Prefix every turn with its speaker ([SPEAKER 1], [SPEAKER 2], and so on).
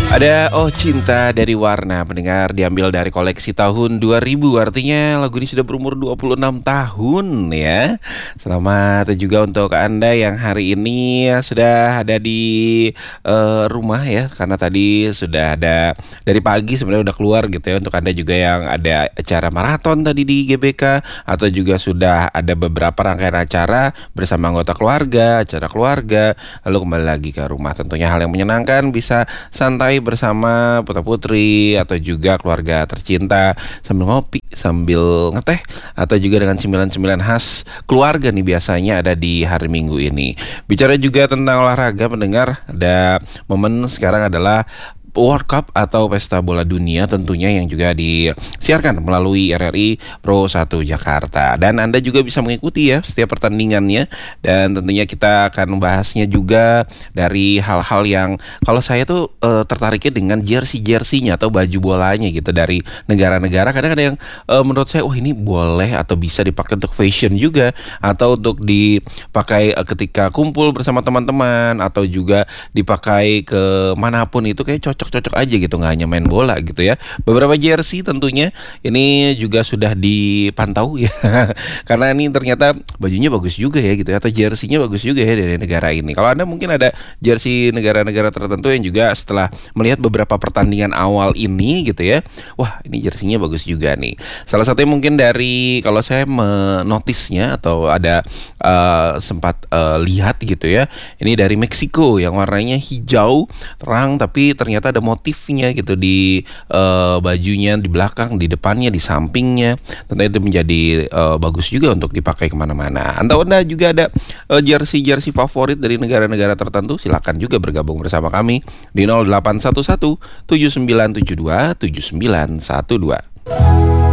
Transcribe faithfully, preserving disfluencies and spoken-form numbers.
[SPEAKER 1] Ada Oh Cinta dari Warna, pendengar, diambil dari koleksi tahun dua ribu. Artinya lagu ini sudah berumur dua puluh enam tahun ya. Selamat juga untuk Anda yang hari ini sudah ada di uh, rumah ya. Karena tadi sudah ada dari pagi sebenarnya udah keluar gitu ya. Untuk Anda juga yang ada acara maraton tadi di G B K, atau juga sudah ada beberapa rangkaian acara bersama anggota keluarga, acara keluarga, lalu kembali lagi ke rumah. Tentunya hal yang menyenangkan, bisa santai bersama putra putri atau juga keluarga tercinta sambil ngopi, sambil ngeteh, atau juga dengan cemilan-cemilan khas keluarga nih biasanya ada di hari Minggu ini. Bicara juga tentang olahraga, pendengar, ada momen sekarang adalah World Cup atau Pesta Bola Dunia tentunya yang juga disiarkan melalui R R I Pro satu Jakarta. Dan Anda juga bisa mengikuti ya setiap pertandingannya. Dan tentunya kita akan membahasnya juga dari hal-hal yang kalau saya tuh e, tertariknya dengan jersey-jerseynya atau baju bolanya gitu dari negara-negara. Kadang ada yang e, menurut saya, oh ini boleh atau bisa dipakai untuk fashion juga, atau untuk dipakai e, ketika kumpul bersama teman-teman, atau juga dipakai ke manapun itu kayak cocok cocok aja gitu, nggak hanya main bola gitu ya. Beberapa jersey tentunya ini juga sudah dipantau ya karena ini ternyata bajunya bagus juga ya gitu ya, atau jersey-nya bagus juga ya dari negara ini. Kalau Anda mungkin ada jersey negara-negara tertentu yang juga setelah melihat beberapa pertandingan awal ini gitu ya, wah ini jersey-nya bagus juga nih. Salah satunya mungkin dari, kalau saya menotisnya atau ada uh, sempat uh, lihat gitu ya, ini dari Meksiko yang warnanya hijau terang tapi ternyata ada motifnya gitu di uh, bajunya, di belakang, di depannya, di sampingnya. Tentu itu menjadi uh, bagus juga untuk dipakai kemana-mana. Atau Anda juga ada uh, jersey-jersey favorit dari negara-negara tertentu, silakan juga bergabung bersama kami di nol delapan satu satu tujuh sembilan tujuh dua tujuh sembilan satu dua.